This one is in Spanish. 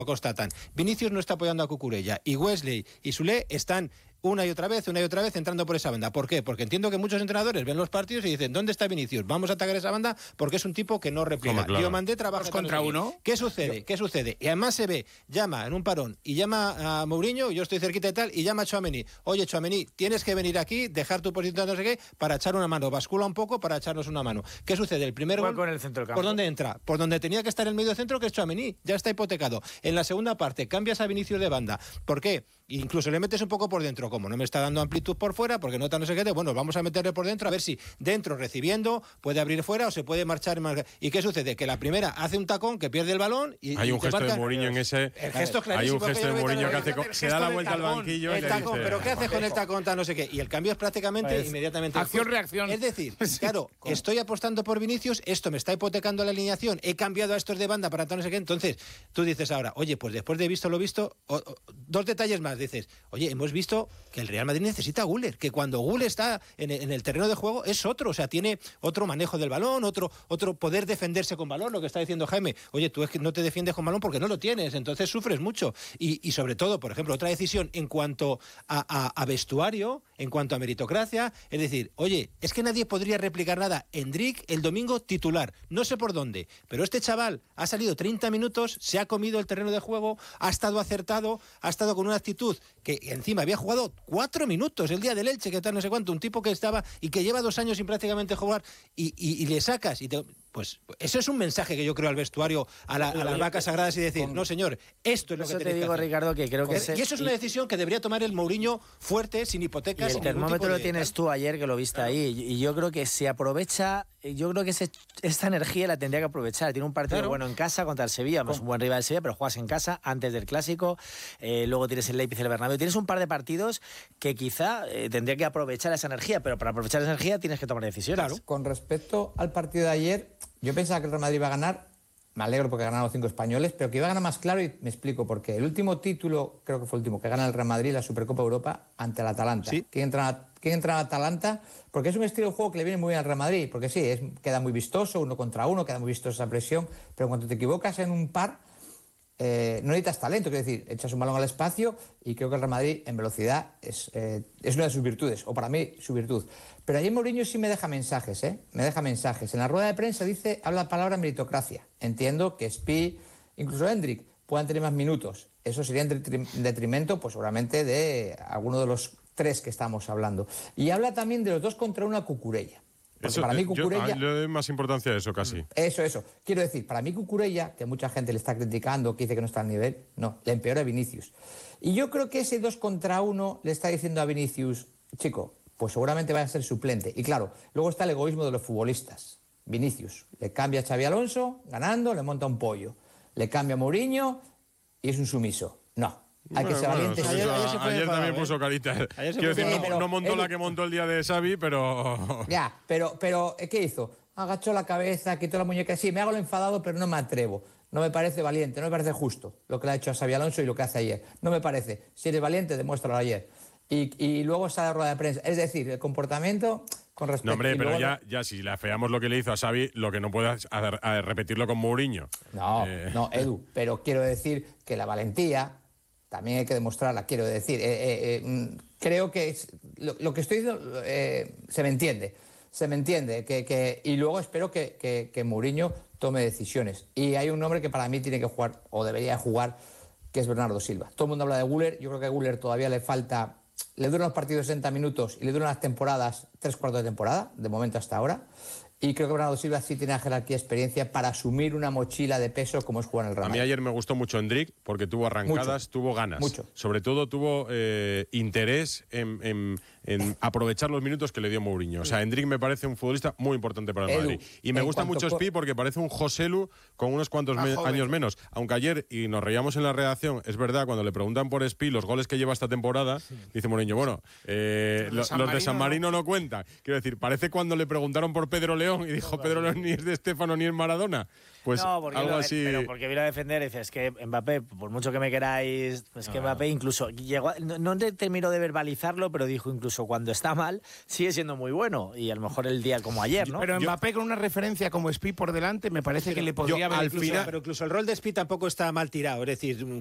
constatan. Vinicius no está apoyando a Cucurella y Wesley y Soulé están una y otra vez entrando por esa banda. ¿Por qué? Porque entiendo que muchos entrenadores ven los partidos y dicen, ¿dónde está Vinicius? Vamos a atacar esa banda porque es un tipo que no repliega. Claro. Diomandé trabaja contra uno. ¿Qué sucede? Y además se ve, llama en un parón y llama a Mourinho, yo estoy cerquita y tal, y llama a Tchouaméni. Oye, Tchouaméni, tienes que venir aquí, dejar tu posición no sé qué, para echar una mano. Bascula un poco para echarnos una mano. ¿Qué sucede? El primer gol, con el centro del campo. ¿por dónde entra? Por donde tenía que estar el medio centro, que es Tchouaméni. Ya está hipotecado. En la segunda parte, cambias a Vinicius de banda. ¿Por qué? Incluso le metes un poco por dentro, como no me está dando amplitud por fuera, porque no sé qué, bueno, vamos a meterle por dentro a ver si dentro recibiendo puede abrir fuera o se puede marchar. ¿Y qué sucede? Que la primera hace un tacón que pierde el balón y hay un te gesto marca, de Mourinho en ese. El gesto es Hay un clarísimo. gesto de Mourinho que hace se da la vuelta al banquillo y el le tacón, dice, pero ¿qué hace con el tacón tal no sé qué? Y el cambio es prácticamente Pues, inmediatamente. acción-reacción. Es decir, claro, estoy apostando por Vinicius, esto me está hipotecando la alineación, he cambiado a estos de banda para tal no sé qué, entonces tú dices ahora, oye, pues después de visto lo visto, dos detalles más, dices, oye, hemos visto que el Real Madrid necesita a Güler, que cuando Güler está en el terreno de juego es otro, o sea, tiene otro manejo del balón, otro poder defenderse con balón, lo que está diciendo Jaime, oye, tú es que no te defiendes con balón porque no lo tienes, entonces sufres mucho, y sobre todo, por ejemplo, otra decisión en cuanto a vestuario, en cuanto a meritocracia, es decir, oye, es que nadie podría replicar nada. Endrick el domingo titular, no sé por dónde, pero este chaval ha salido 30 minutos, se ha comido el terreno de juego, ha estado acertado, ha estado con una actitud que encima había jugado 4 minutos el día del Elche, que tal no sé cuánto, un tipo que estaba y que lleva 2 años sin prácticamente jugar y le sacas pues ese es un mensaje que yo creo al vestuario, a las vacas sagradas y decir, no señor, esto es lo que tenéis que hacer. Ricardo, que creo que y eso es una decisión que debería tomar el Mourinho fuerte, sin hipotecas. Y el termómetro lo tienes tú ayer, que lo viste ahí, y yo creo que se aprovecha, yo creo que esta energía la tendría que aprovechar. Tiene un partido bueno en casa contra el Sevilla, más un buen rival del Sevilla, pero juegas en casa antes del Clásico, luego tienes el Leipzig y el Bernabéu, tienes un par de partidos que quizá tendría que aprovechar esa energía, pero para aprovechar esa energía tienes que tomar decisiones. Claro. Con respecto al partido de ayer, yo pensaba que el Real Madrid iba a ganar, me alegro porque ganaron los 5 españoles, pero que iba a ganar más claro y me explico por qué. El último título, creo que fue el último, que gana el Real Madrid, la Supercopa Europa, ante el Atalanta. ¿Sí? ¿Quién entra al Atalanta? Porque es un estilo de juego que le viene muy bien al Real Madrid, porque sí, queda muy vistoso, 1 contra 1, queda muy vistosa esa presión, pero cuando te equivocas en un par, no necesitas talento, quiero decir, echas un balón al espacio y creo que el Real Madrid en velocidad es una de sus virtudes, o para mí su virtud. Pero ayer Mourinho sí me deja mensajes, me deja mensajes. En la rueda de prensa habla la palabra meritocracia. Entiendo que Spi, incluso Endrick, puedan tener más minutos. Eso sería en detrimento, pues seguramente, de alguno de los 3 que estamos hablando. Y habla también de los 2 contra 1 a Cucurella. Porque para mí Cucurella... Yo le doy más importancia a eso casi. Eso. Quiero decir, para mí Cucurella, que mucha gente le está criticando, que dice que no está al nivel, no, le empeora a Vinicius. Y yo creo que ese 2 contra 1 le está diciendo a Vinicius, chico, pues seguramente va a ser suplente. Y claro, luego está el egoísmo de los futbolistas. Vinicius le cambia a Xabi Alonso, ganando, le monta un pollo. Le cambia a Mourinho y es un sumiso. No. Hay que ser valiente. Ayer también puso carita. Quiero decir, no montó la que montó el día de Xavi, pero... Ya, pero ¿qué hizo? Agachó la cabeza, quitó la muñeca. Sí, me hago lo enfadado, pero no me atrevo. No me parece valiente, no me parece justo lo que le ha hecho a Xabi Alonso y lo que hace ayer. No me parece. Si eres valiente, demuéstralo ayer. Y luego sale la rueda de prensa. Es decir, el comportamiento con respecto... No, hombre, pero ya si le afeamos lo que le hizo a Xavi, lo que no puede es repetirlo con Mourinho. No, Edu, pero quiero decir que la valentía también hay que demostrarla, quiero decir. Creo que lo que estoy diciendo se me entiende. Y luego espero que Mourinho tome decisiones. Y hay un nombre que para mí tiene que jugar, o debería jugar, que es Bernardo Silva. Todo el mundo habla de Güler, yo creo que a Güler todavía le falta... Le duran los partidos 60 minutos y le duran las temporadas 3/4 de temporada, de momento hasta ahora. Y creo que Bernardo Silva sí tiene la jerarquía y experiencia para asumir una mochila de peso como es jugar en el Real Madrid. A mí ayer me gustó mucho Endrick porque tuvo arrancadas, tuvo ganas. Mucho. Sobre todo tuvo interés en aprovechar los minutos que le dio Mourinho. O sea, Endrick me parece un futbolista muy importante para el Madrid. Y me gusta mucho Spi porque parece un Joselu con unos cuantos años menos. Aunque ayer, y nos reíamos en la redacción, es verdad, cuando le preguntan por Spi los goles que lleva esta temporada, dice Mourinho, bueno, los de San Marino no cuentan. Quiero decir, parece cuando le preguntaron por Pedro León y dijo Pedro León ni es de Estéfano ni es Maradona. Pues no, porque algo así. Pero porque vino a defender y dices, es que Mbappé, por mucho que me queráis, es que Mbappé incluso llegó, no terminó de verbalizarlo, pero dijo incluso cuando está mal, sigue siendo muy bueno. Y a lo mejor el día como ayer, ¿no? Pero Mbappé con una referencia como Spi por delante, me parece que le podría haber pero incluso el rol de Spi tampoco está mal tirado. Es decir,